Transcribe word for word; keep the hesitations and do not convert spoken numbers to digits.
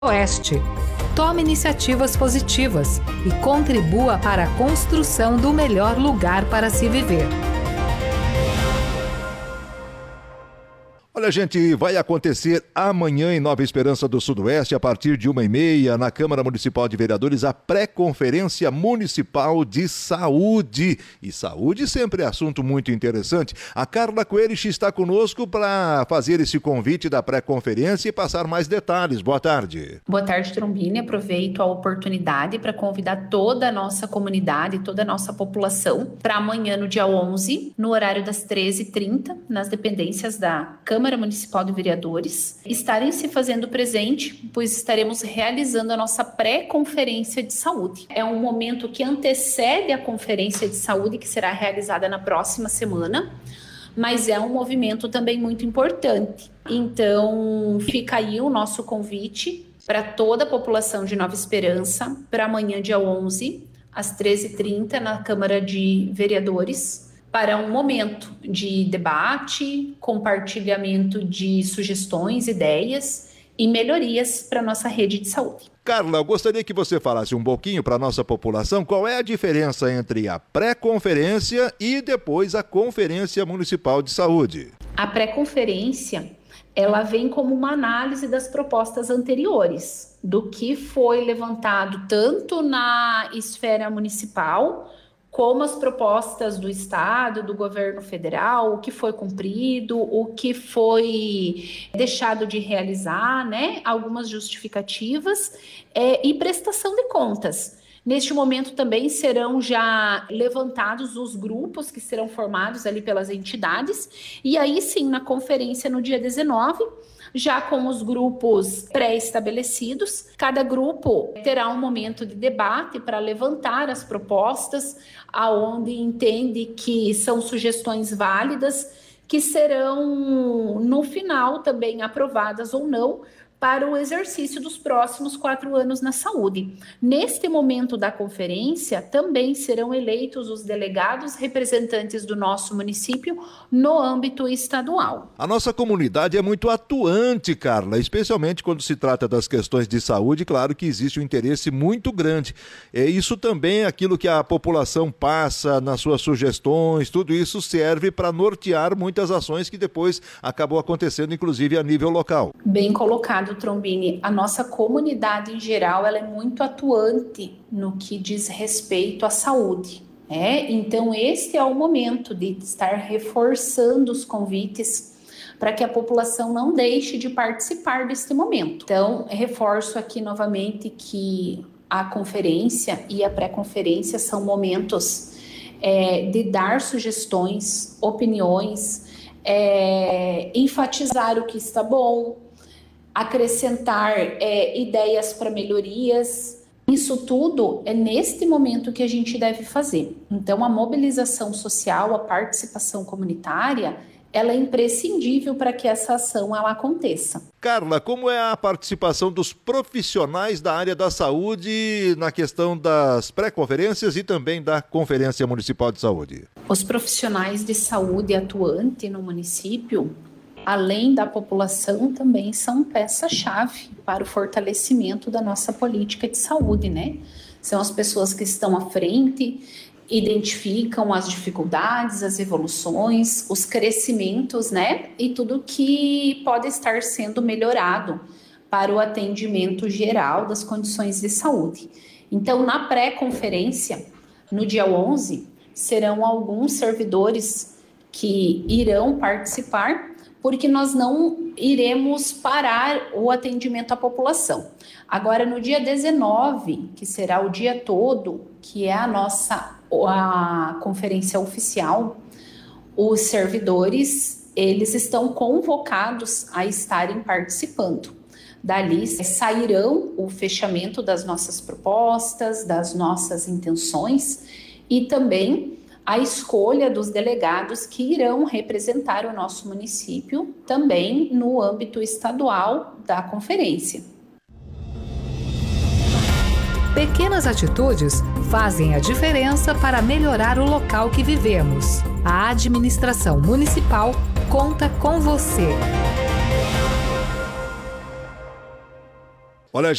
Oeste. Tome iniciativas positivas e contribua para a construção do melhor lugar para se viver. Olha, gente, vai acontecer amanhã em Nova Esperança do Sudoeste, a partir de uma e meia, na Câmara Municipal de Vereadores, a pré-conferência municipal de saúde. E saúde sempre é assunto muito interessante. A Carla Coelho está conosco para fazer esse convite da pré-conferência e passar mais detalhes. Boa tarde. Boa tarde, Trombini. Aproveito a oportunidade para convidar toda a nossa comunidade, toda a nossa população, para amanhã, no dia onze, no horário das treze e trinta, nas dependências da Câmara Câmara Municipal de Vereadores, estarem se fazendo presente, pois estaremos realizando a nossa pré-conferência de saúde. É um momento que antecede a conferência de saúde, que será realizada na próxima semana, mas é um movimento também muito importante. Então, fica aí o nosso convite para toda a população de Nova Esperança, para amanhã, dia onze, às treze e trinta, na Câmara de Vereadores, para um momento de debate, compartilhamento de sugestões, ideias e melhorias para a nossa rede de saúde. Carla, eu gostaria que você falasse um pouquinho para a nossa população qual é a diferença entre a pré-conferência e depois a Conferência Municipal de Saúde. A pré-conferência, ela vem como uma análise das propostas anteriores, do que foi levantado tanto na esfera municipal, como as propostas do Estado, do governo federal, o que foi cumprido, o que foi deixado de realizar, né? Algumas justificativas é, e prestação de contas. Neste momento também serão já levantados os grupos que serão formados ali pelas entidades, e aí sim, na conferência no dia dezenove, já com os grupos pré-estabelecidos, cada grupo terá um momento de debate para levantar as propostas, aonde entende que são sugestões válidas, que serão, no final, também aprovadas ou não, para o exercício dos próximos quatro anos na saúde. Neste momento da conferência, também serão eleitos os delegados representantes do nosso município no âmbito estadual. A nossa comunidade é muito atuante, Carla, especialmente quando se trata das questões de saúde. Claro que existe um interesse muito grande. É isso também, aquilo que a população passa nas suas sugestões, tudo isso serve para nortear muitas ações que depois acabou acontecendo, inclusive a nível local. Bem colocado, Trombini. A nossa comunidade em geral, ela é muito atuante no que diz respeito à saúde. É? Então, este é o momento de estar reforçando os convites para que a população não deixe de participar deste momento. Então, reforço aqui novamente que a conferência e a pré-conferência são momentos é, de dar sugestões, opiniões, é, enfatizar o que está bom, acrescentar é, ideias para melhorias. Isso tudo é neste momento que a gente deve fazer. Então, a mobilização social, a participação comunitária, ela é imprescindível para que essa ação ela aconteça. Carla, como é a participação dos profissionais da área da saúde na questão das pré-conferências e também da Conferência Municipal de Saúde? Os profissionais de saúde atuantes no município, além da população, também são peça-chave para o fortalecimento da nossa política de saúde, né? São as pessoas que estão à frente, identificam as dificuldades, as evoluções, os crescimentos, né? E tudo que pode estar sendo melhorado para o atendimento geral das condições de saúde. Então, na pré-conferência, no dia onze, serão alguns servidores que irão participar, porque nós não iremos parar o atendimento à população. Agora, no dia dezenove, que será o dia todo, que é a nossa a conferência oficial, os servidores, eles estão convocados a estarem participando. Dali sairão o fechamento das nossas propostas, das nossas intenções e também a escolha dos delegados que irão representar o nosso município também no âmbito estadual da conferência. Pequenas atitudes fazem a diferença para melhorar o local que vivemos. A administração municipal conta com você. Olha,